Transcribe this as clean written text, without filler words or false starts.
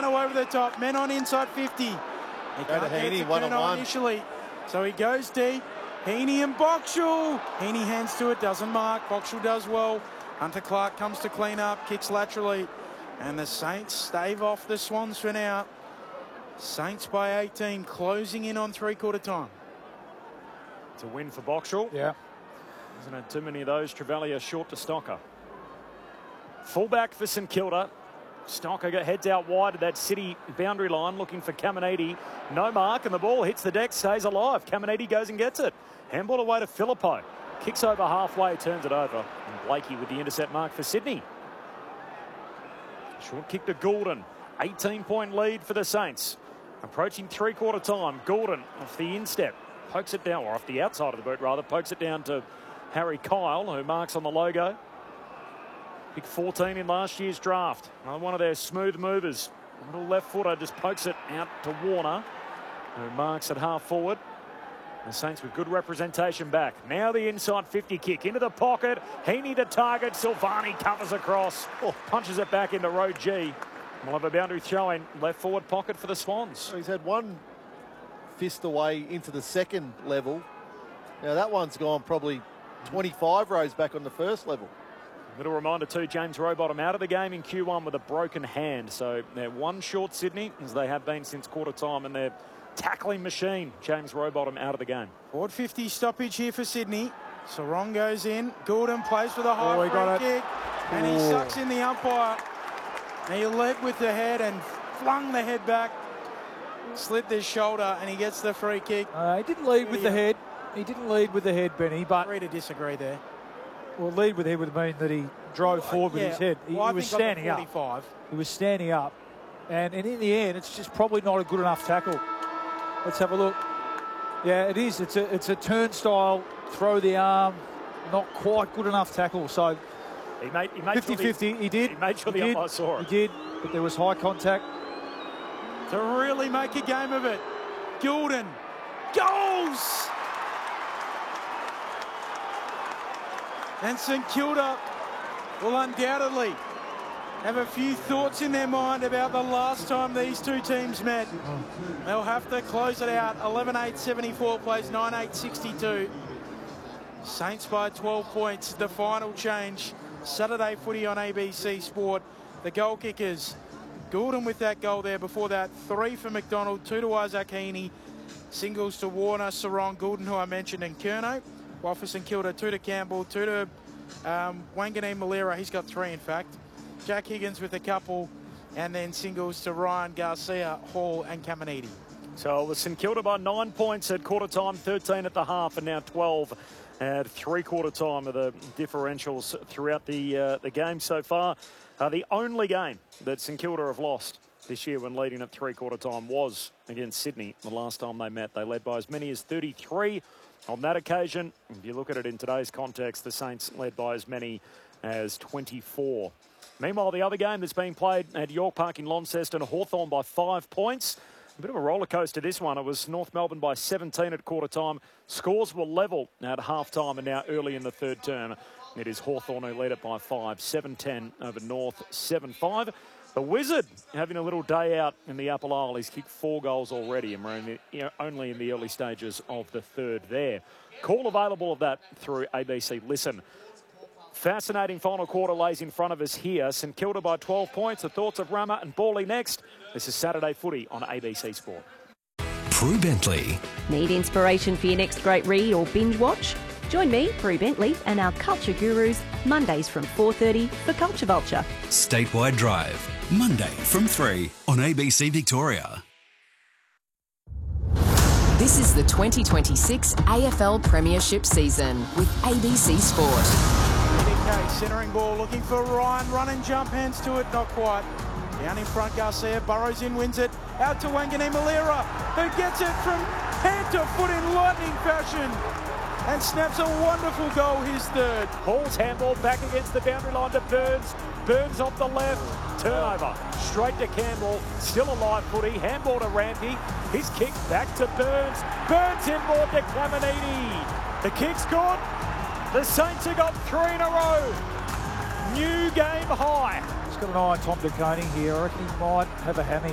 and away with the top. Men on inside 50. He Go to Heaney, one-on-one. Initially. So he goes deep. Heaney and Boxall. Heaney hands to it, doesn't mark. Boxall does well. Hunter Clark comes to clean up, kicks laterally. And the Saints stave off the Swans for now. Saints by 18, closing in on three-quarter time. It's a win for Boxall. Yeah. Hasn't had too many of those. Travalia short to Stocker. Fullback for St Kilda. Stocker heads out wide at that City boundary line looking for Caminiti. No mark and the ball hits the deck, stays alive. Caminiti goes and gets it. Handball away to Filippo. Kicks over halfway, turns it over. And Blakey with the intercept mark for Sydney. Short kick to Goulden. 18-point lead for the Saints. Approaching three-quarter time. Goulden off the instep. Pokes it down, or off the outside of the boot rather. Pokes it down to Harry Kyle, who marks on the logo. Pick 14 in last year's draft. Another one of their smooth movers. Little left footer just pokes it out to Warner, who marks at half forward. The Saints with good representation back. Now the inside 50 kick into the pocket. Heaney to target. Silvani covers across. Punches it back into row G. We'll have a boundary throw in left forward pocket for the Swans. So he's had one fist away into the second level. Now that one's gone probably 25 rows back on the first level. Little reminder too, James Rowbottom out of the game in Q1 with a broken hand. So they're one short Sydney, as they have been since quarter time, and they're tackling machine. James Rowbottom out of the game. Forward 50 stoppage here for Sydney. Sarong goes in. Goulden plays for the high free kick. And he sucks in the umpire. And he led with the head and flung the head back. Slipped his shoulder and he gets the free kick. He didn't lead with the head. He didn't lead with the head, Benny, but... Agree to disagree there. Well, lead with the head would mean that he drove forward with his head. He was standing up. He was standing up. And in the end, it's just probably not a good enough tackle. Let's have a look. Yeah, it is. It's a turnstile, throw the arm, not quite good enough tackle. So he made 50-50. He did. He made sure the umpire saw it. He did, but there was high contact. To really make a game of it. Goulden goes! And St Kilda will undoubtedly have a few thoughts in their mind about the last time these two teams met. They'll have to close it out. 11-8-74 plays 9-8-62. Saints by 12 points. The final change. Saturday footy on ABC Sport. The goal kickers. Goulden with that goal there. Before that, 3 for McDonald, 2 to Isaac Heaney. Singles to Warner, Sarong, Goulden, who I mentioned, and Curnow. While for St Kilda, 2 to Campbell, 2 to Wanganeen Malera. He's got 3, in fact. Jack Higgins with a couple, and then singles to Ryan, Garcia, Hall, and Caminiti. So it was St Kilda by 9 points at quarter time, 13 at the half, and now 12 at three-quarter time of the differentials throughout the game so far. The only game that St Kilda have lost this year when leading at three-quarter time was against Sydney. The last time they met, they led by as many as 33. On that occasion, if you look at it in today's context, the Saints led by as many as 24. Meanwhile, the other game that's being played at York Park in Launceston, Hawthorn by 5 points. A bit of a roller coaster, this one. It was North Melbourne by 17 at quarter time. Scores were level at half time and now early in the third term. It is Hawthorn who lead it by 5, 7-10 over North, 7-5. The Wizard having a little day out in the Upper Isle. He's kicked 4 goals already, and we're only in the early stages of the third there. Call available of that through ABC Listen. Fascinating final quarter lays in front of us here. St Kilda by 12 points. The thoughts of Rama and Bawley next. This is Saturday Footy on ABC Sport. Prue Bentley. Need inspiration for your next great read or binge watch? Join me, Prue Bentley, and our culture gurus Mondays from 4:30 for Culture Vulture. Statewide Drive, Monday from 3 on ABC Victoria. This is the 2026 AFL Premiership season with ABC Sport. Centering ball, looking for Ryan. Run and jump, hands to it, not quite. Down in front, Garcia burrows in, wins it. Out to Wanganeen Malera, who gets it from head to foot in lightning fashion. And snaps a wonderful goal, his third. Hall's handball back against the boundary line to Burns. Burns off the left. Turnover. Straight to Campbell. Still a live footy. Handball to Rampy. His kick back to Burns. Burns inboard to Caminiti. The kick's good. The Saints have got 3 in a row. New game high. He's got an eye on Tom DeConing here. I reckon he might have a hammy.